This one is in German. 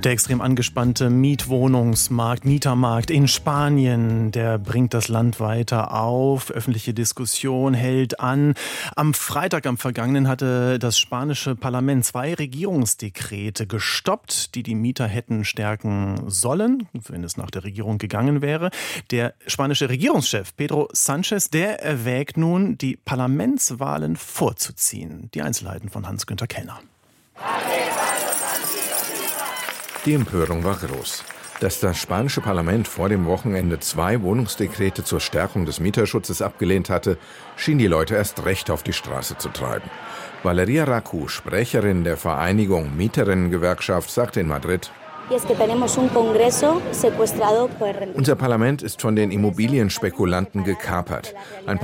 Der extrem angespannte Mietermarkt in Spanien, der bringt das Land weiter auf. Öffentliche Diskussion hält an. Am Freitag, am vergangenen, hatte das spanische Parlament 2 Regierungsdekrete gestoppt, die Mieter hätten stärken sollen, wenn es nach der Regierung gegangen wäre. Der spanische Regierungschef Pedro Sánchez, der erwägt nun, die Parlamentswahlen vorzuziehen. Die Einzelheiten von Hans-Günther Kellner. Die Empörung war groß. Dass das spanische Parlament vor dem Wochenende 2 Wohnungsdekrete zur Stärkung des Mieterschutzes abgelehnt hatte, schien die Leute erst recht auf die Straße zu treiben. Valeria Raku, Sprecherin der Vereinigung Mieterinnengewerkschaft, sagte in Madrid: Unser Parlament ist von den Immobilienspekulanten gekapert. Ein